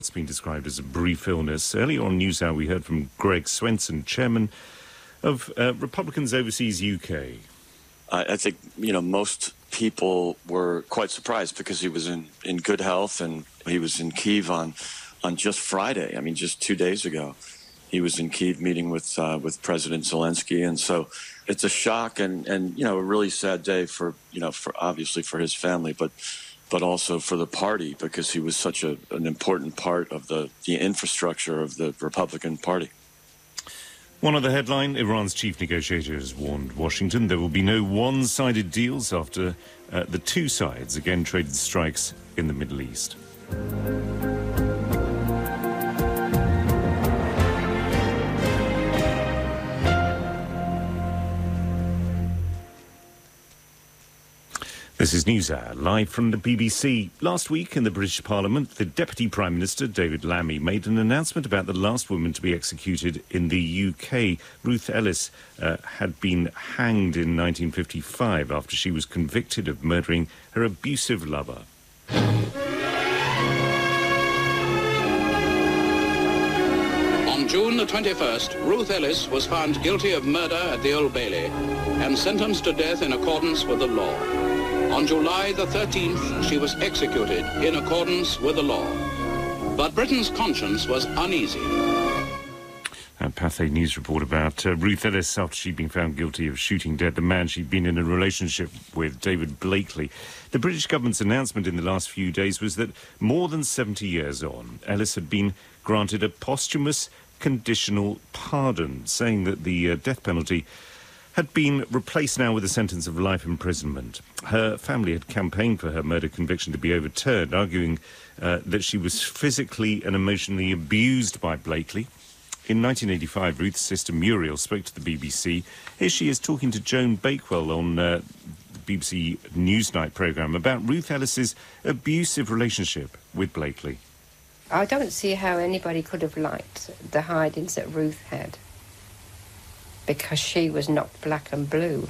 It's been described as a brief illness. Earlier on NewsHour, we heard from Greg Swenson, chairman of Republicans Overseas UK. I think, most people were quite surprised because he was in good health, and he was in Kyiv on just Friday. I mean, just 2 days ago. He was in Kyiv meeting with President Zelensky, and so it's a shock and a really sad day for obviously for his family, but also for the party, because he was such an important part of the infrastructure of the Republican Party. One other headline, Iran's chief negotiator has warned Washington there will be no one-sided deals after the two sides again traded strikes in the Middle East. This is NewsHour, live from the BBC. Last week in the British Parliament, the Deputy Prime Minister, David Lammy, made an announcement about the last woman to be executed in the UK. Ruth Ellis had been hanged in 1955 after she was convicted of murdering her abusive lover. On June the 21st, Ruth Ellis was found guilty of murder at the Old Bailey and sentenced to death in accordance with the law. On July the 13th, she was executed in accordance with the law. But Britain's conscience was uneasy. A Pathé News report about Ruth Ellis after she'd been found guilty of shooting dead the man she'd been in a relationship with, David Blakely. The British government's announcement in the last few days was that more than 70 years on, Ellis had been granted a posthumous conditional pardon, saying that the death penalty had been replaced now with a sentence of life imprisonment. Her family had campaigned for her murder conviction to be overturned, arguing that she was physically and emotionally abused by Blakely. In 1985, Ruth's sister Muriel spoke to the BBC. Here she is talking to Joan Bakewell on the BBC Newsnight programme about Ruth Ellis's abusive relationship with Blakely. I don't see how anybody could have liked the hidings that Ruth had, because she was knocked black and blue.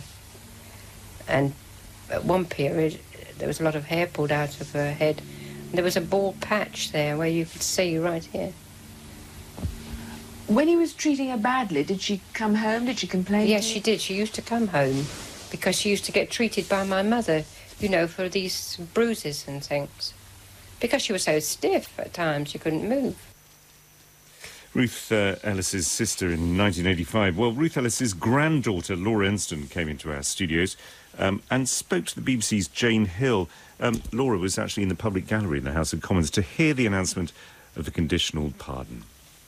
And at one period, there was a lot of hair pulled out of her head. And there was a bald patch there where you could see right here. When he was treating her badly, did she come home? Did she complain? Yes, she did. She used to come home because she used to get treated by my mother, for these bruises and things. Because she was so stiff at times, she couldn't move. Ruth Ellis's sister in 1985. Well, Ruth Ellis's granddaughter, Laura Enston, came into our studios and spoke to the BBC's Jane Hill. Laura was actually in the public gallery in the House of Commons to hear the announcement of the conditional pardon.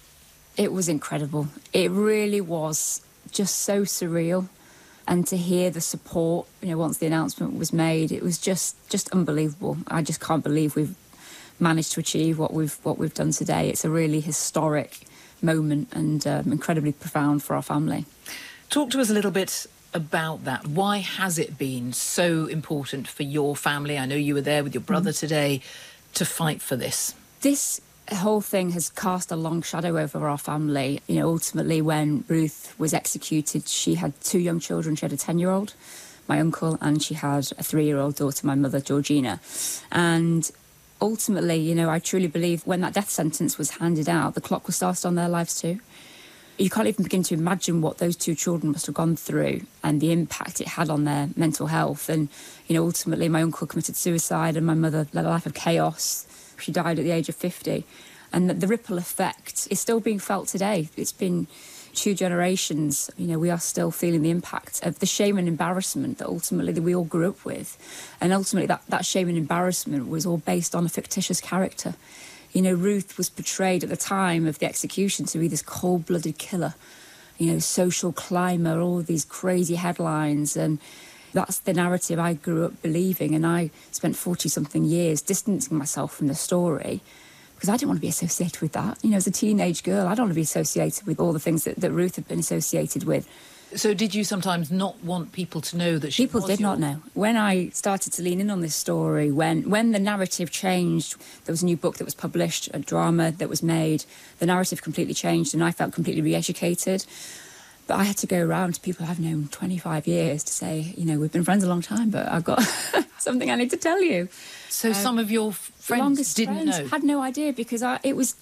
It was incredible. It really was just so surreal. And to hear the support, once the announcement was made, it was just unbelievable. I just can't believe we've managed to achieve what we've done today. It's a really historic moment and incredibly profound for our family. Talk to us a little bit about that. Why has it been so important for your family? I know you were there with your brother today to fight for this. This whole thing has cast a long shadow over our family. Ultimately, when Ruth was executed, she had two young children. She had a 10-year-old, my uncle, and she had a 3-year-old daughter, my mother, Georgina. And ultimately, I truly believe when that death sentence was handed out, the clock was started on their lives too. You can't even begin to imagine what those two children must have gone through and the impact it had on their mental health. And, ultimately, my uncle committed suicide and my mother led a life of chaos. She died at the age of 50. And the ripple effect is still being felt today. It's been 2 generations. We are still feeling the impact of the shame and embarrassment that ultimately we all grew up with. And ultimately that shame and embarrassment was all based on a fictitious character. Ruth was portrayed at the time of the execution to be this cold-blooded killer, social climber, all these crazy headlines. And that's the narrative I grew up believing. And I spent 40-something years distancing myself from the story because I didn't want to be associated with that. As a teenage girl, I don't want to be associated with all the things that Ruth had been associated with. So did you sometimes not want people to know that she was People did not know. When I started to lean in on this story, when the narrative changed, there was a new book that was published, a drama that was made, the narrative completely changed and I felt completely re-educated. But I had to go around to people I've known 25 years to say, you know, we've been friends a long time, but I've got something I need to tell you. So some of your friends Longest didn't friends know. had no idea because it was